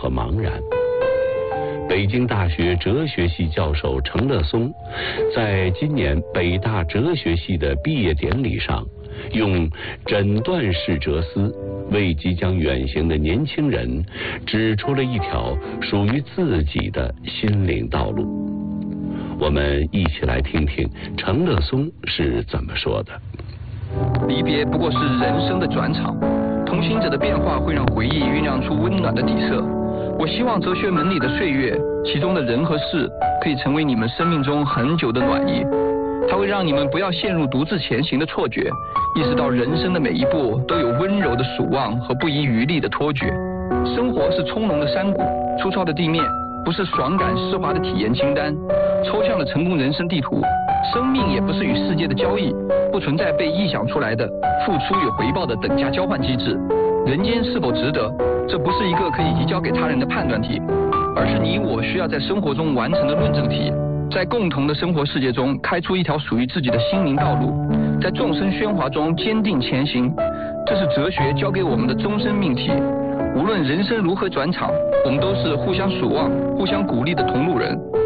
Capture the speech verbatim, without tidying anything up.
和茫然。北京大学哲学系教授程乐松在今年北大哲学系的毕业典礼上，用诊断式哲思为即将远行的年轻人指出了一条属于自己的心灵道路。我们一起来听听程乐松是怎么说的。 离别不过是人生的转场，同行者的变化会让回忆酝酿出温暖的底色。我希望哲学门里的岁月，其中的人和事，可以成为你们生命中很久的暖意。它会让你们不要陷入独自前行的错觉，意识到人生的每一步都有温柔的守望和不遗余力的托举。生活是葱茏的山谷，粗糙的地面，不是爽感丝滑的体验清单，抽象的成功人生地图。生命也不是与世界的交易，不存在被臆想出来的付出与回报的等价交换机制。人间是否值得，这不是一个可以移交给他人的判断题，而是你我需要在生活中完成的论证题。在共同的生活世界中开出一条属于自己的心灵道路，在众生喧哗中坚定前行，这是哲学教给我们的终身命题。无论人生如何转场，我们都是互相守望、互相鼓励的同路人。